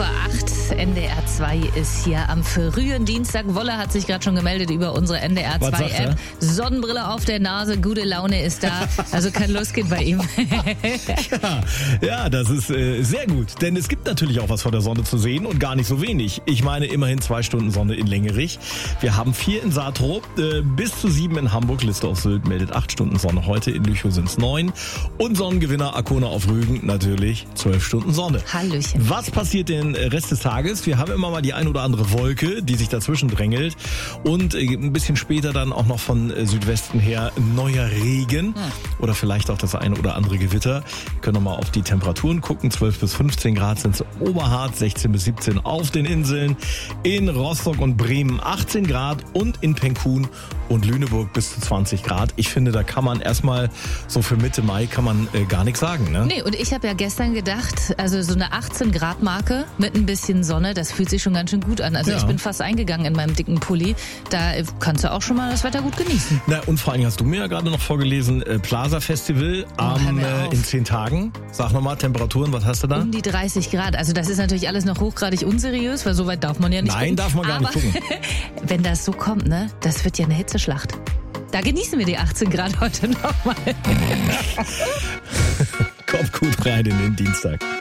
vor 8. NDR 2 ist hier am frühen Dienstag. Wolle hat sich gerade schon gemeldet über unsere NDR 2 App. Sonnenbrille auf der Nase, gute Laune ist da. Also kann losgehen bei ihm. Ja, das ist sehr gut. Denn es gibt natürlich auch was von der Sonne zu sehen und gar nicht so wenig. Ich meine immerhin 2 Stunden Sonne in Längerich. Wir haben 4 in Saatrup, bis zu 7 in Hamburg. Liste auf Sylt meldet 8 Stunden Sonne heute. In Lüchow sind es 9. Und Sonnengewinner Arkona auf Rügen natürlich 12 Stunden Sonne. Hallöchen. Was passiert den Rest des Tages? Wir haben immer mal die ein oder andere Wolke, die sich dazwischen drängelt. Und ein bisschen später dann auch noch von Südwesten her neuer Regen. Oder vielleicht auch das eine oder andere Gewitter. Wir können noch mal auf die Temperaturen gucken. 12 bis 15 Grad sind es Oberharz, 16 bis 17 auf den Inseln. In Rostock und Bremen 18 Grad und in Penkun und Lüneburg bis zu 20 Grad. Ich finde, da kann man erstmal so für Mitte Mai kann man gar nichts sagen. Ne? Nee, und ich habe ja gestern gedacht, also so eine 18 Grad Marke mit ein bisschen Sonne, das fühlt sich schon ganz schön gut an. Also ich bin fast eingegangen in meinem dicken Pulli. Da kannst du auch schon mal das Wetter gut genießen. Na, und vor allem hast du mir ja gerade noch vorgelesen, Plaza Festival in 10 Tagen. Sag nochmal, Temperaturen, was hast du da? Um die 30 Grad. Also das ist natürlich alles noch hochgradig unseriös, weil so weit darf man ja nicht gucken. Nein, darf man gar nicht gucken. Wenn das so kommt, ne, das wird ja eine Hitzeschlacht. Da genießen wir die 18 Grad heute nochmal. Kommt gut rein in den Dienstag.